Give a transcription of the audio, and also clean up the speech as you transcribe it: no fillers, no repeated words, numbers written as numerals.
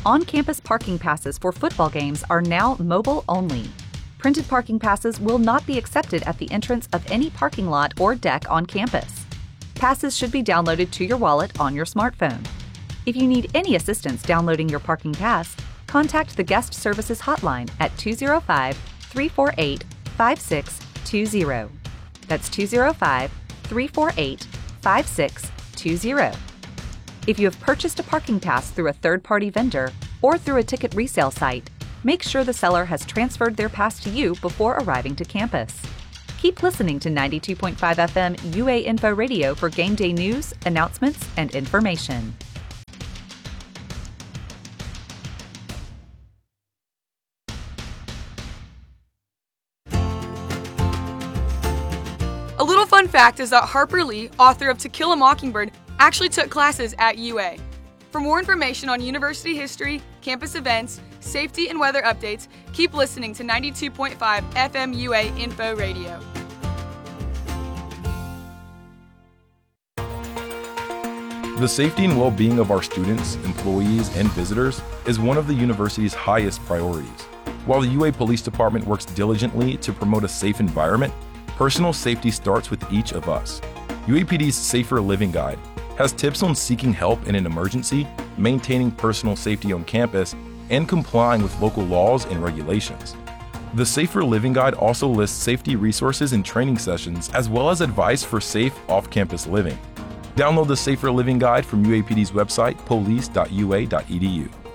On-campus parking passes for football games are now mobile only. Printed parking passes will not be accepted at the entrance of any parking lot or deck on campus. Passes should be downloaded to your wallet on your smartphone. If you need any assistance downloading your parking pass, contact the Guest Services Hotline at 205-348-5620. That's 205-348-5620. If you have purchased a parking pass through a third-party vendor or through a ticket resale site, make sure the seller has transferred their pass to you before arriving to campus. Keep listening to 92.5 FM UA Info Radio for game day news, announcements, and information. A little fun fact is that Harper Lee, author of To Kill a Mockingbird, actually took classes at UA. For more information on university history, campus events, safety, and weather updates, keep listening to 92.5 FM UA Info Radio. The safety and well-being of our students, employees, and visitors is one of the university's highest priorities. While the UA Police Department works diligently to promote a safe environment, personal safety starts with each of us. UAPD's Safer Living Guide has tips on seeking help in an emergency, maintaining personal safety on campus, and complying with local laws and regulations. The Safer Living Guide also lists safety resources and training sessions, as well as advice for safe off-campus living. Download the Safer Living Guide from UAPD's website, police.ua.edu.